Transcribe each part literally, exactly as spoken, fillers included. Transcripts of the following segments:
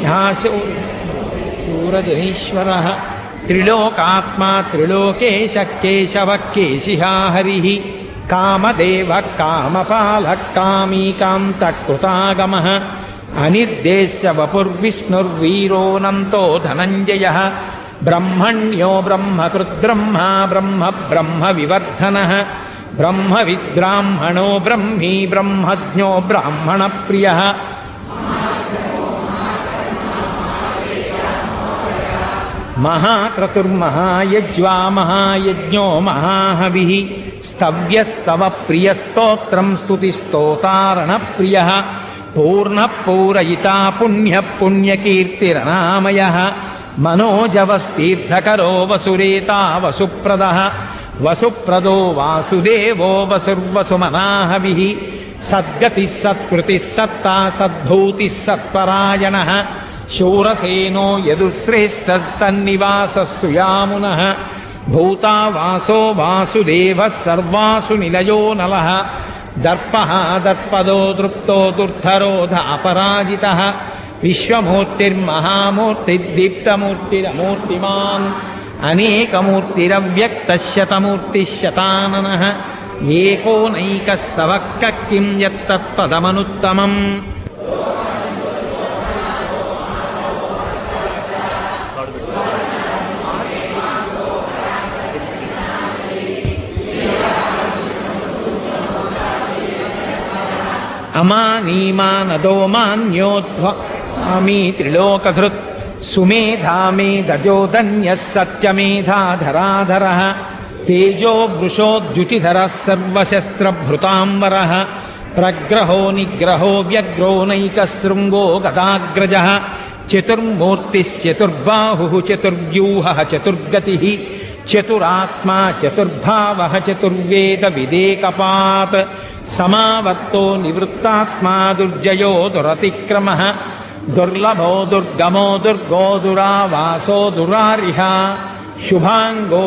शूरजनीश्वरः त्रिलोकात्मा त्रिलोकेशः केशवः केशिहा हरिः कामदेवः कामपालः कामीकान्तः कृतागमः अनिर्देश्य वपुर्विष्णुर्वीरोऽनन्तो धनञ्जयः ब्रह्मण्यो ब्रह्मकृद्ब्रह्मा ब्रह्म ब्रह्म विवर्धनः ब्रह्मविद्ब्राह्मणो ब्रह्मी ब्रह्मज्ञो ब्राह्मणप्रियः महाक्रतुर्महायज्वा महायज्ञो महाहविः स्तव्यस्तव प्रियस्तोत्रं स्तुतिस्तोतारणप्रियः पूर्णः पूरयिता पुण्यः पुण्यकीर्तिरनामयः मनोजवस्तीर्थकरो वसुरेता वसुप्रदः वसुप्रदो वासुदेवो वसुर्वसुमनाहविः सद्गतिः सत्कृतिः सत्ता सद्भूतिः सत्परायणः शूरसेनो यदुश्रेष्ठः सन्निवासः सुयामुनः भूता वासो वासुदेवः सर्वासु निलयो नलः दर्पः दर्पदो दृप्तो दुर्धरोधापराजितः विश्वमूर्तिर्महामूर्तिर्दीप्तमूर्तिरमूर्तिमान् अनेकमूर्तिरव्यक्तः शतमूर्तिः शताननः एकोनैकः सवक्कः किं यत्तत्पदमनुत्तमम् अमानीमानदो मान्योद्वामी त्रिलोकधृत् सुमेधा मेधजोधन्यः सत्यमेधाधराधरः तेजो वृषोद्युतिधरः सर्वशस्त्रभृताम्बरः प्रग्रहो निग्रहो व्यग्रो नैकशृङ्गो गदाग्रजः चतुर्मूर्तिश्चतुर्बाहुः चतुर्व्यूहः चतुर्गतिः चतुरात्मा चतुर्भावः चतुर्वेदविदेकपात् समावर्तो निवृत्तात्मा दुर्जयो दुरतिक्रमः दुर्लभो दुर्गमो दुर्गो दुरावासो दुरारिः शुभांगो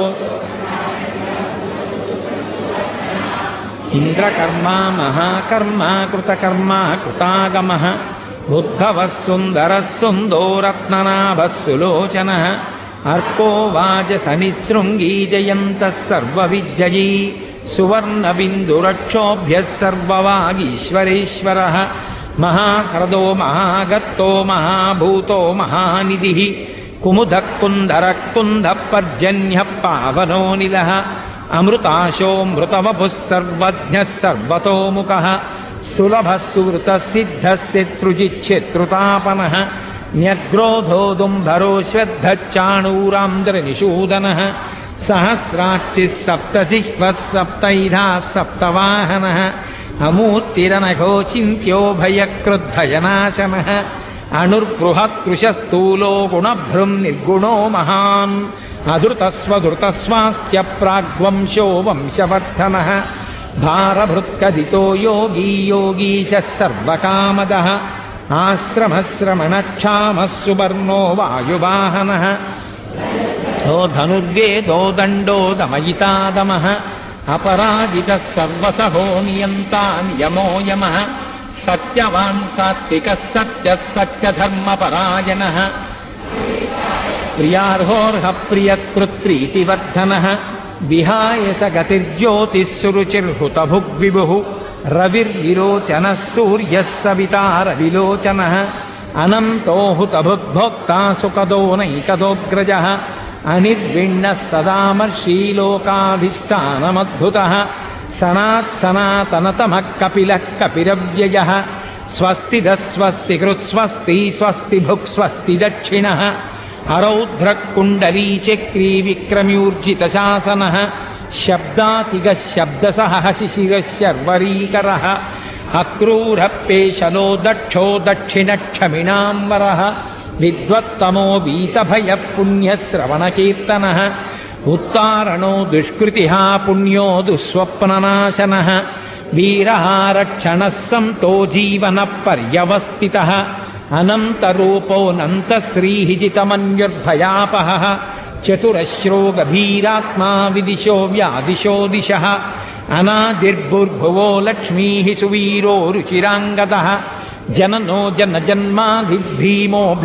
इंद्रकर्मा महाकर्मा कृतकर्मा कृतागमः बुद्धवः सुन्दरः सुन्दो रत्ननाभः सुलोचनः अर्को वाजसनिशृङ्गी जयन्तः सर्वविजयी सुवर्णबिन्दुरक्षोभ्यः सर्ववागीश्वरेश्वरः महाह्रदो महागर्तो महाभूतो महानिधिः कुमुदः कुन्दरः कुन्दः पर्जन्यः पावनोऽनिलः अमृताशोऽमृतवपुः सर्वज्ञः सर्वतोमुखः सुलभः सुवृतः सिद्धः शत्रुजिच्छत्रुतापनः न्यग्रोधो दुम्भरो श्रद्धच्चाणूराम्द्रनिषूदनः सहस्राक्षिः सप्तजिह्वः सप्तैधाः सप्तवाहनः अमूर्तिरनघो चिन्त्यो भयक्रुद्धयनाशनः अणुर्बृहत्कृशस्थूलो गुणभ्रुं निर्गुणो महान् अधृतस्वधृतस्वाश्च प्राग्वंशो वंशवर्धनः भारभृत्कथितो योगी योगीशः सर्वकामदः आश्रमश्रमणक्षामः सुवर्णो वायुवाहनः ओ धनुर्वेदो दण्डो दमयितादमः अपराजितः सर्वसहो नियन्ता नियमो यमः सत्यवान् सात्विकः सत्यः सत्यधर्मपरायणः प्रियार्होर्हः प्रियकृत्प्रीतिवर्धनः विहाय स गतिर्ज्योतिः सुरुचिर्हुतभुग्विभुः रविर्विरोचनः सूर्यः सविता रविलोचनः अनन्तो हुतभुग्भोक्ता सुखदो नैकदोऽग्रजः अनिर्विण्णः सदामर्षीलोकाधिष्ठानमद्भुतः सनात् सनातनतमः कपिलः कपिरव्ययः स्वस्तिदः स्वस्तिकृत्स्वस्ति स्वस्ति भुक् स्वस्ति दक्षिणः अरौद्रः कुण्डलीचक्री विक्रम्यूर्जितशासनः शब्दातिगः शब्दसहः शिशिरः शर्वरीकरः अक्रूरः पेशलो दक्षो दक्षिणक्षमिणाम्बरः विद्वत्तमो वीतभयः पुण्यः श्रवणकीर्तनः उत्तारणो दुष्कृतिः पुण्यो दुःस्वप्ननाशनः वीरः रक्षणः संतो जीवनः पर्यवस्थितः अनन्तरूपोऽनन्तश्रीः जितमन्युर्भयापहः चतुरश्रो गभीरात्मा विदिशो व्यादिशो दिशः अनादिर्भुर्भुवो लक्ष्मीः सुवीरो रुचिराङ्गदः जननो जनजन्माधिभीमो